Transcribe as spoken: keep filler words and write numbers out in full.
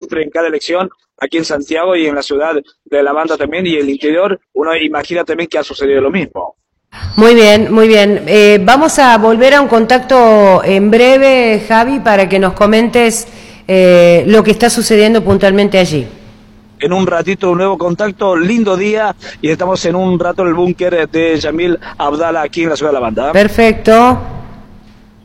sufre en cada elección aquí en Santiago y en la ciudad de La Banda también, y el interior, uno imagina también que ha sucedido lo mismo. Muy bien, muy bien. Eh, vamos a volver a un contacto en breve, Javi, para que nos comentes eh, lo que está sucediendo puntualmente allí. En un ratito un nuevo contacto, lindo día, y estamos en un rato en el búnker de Yamil Abdala aquí en la ciudad de La Banda. Perfecto.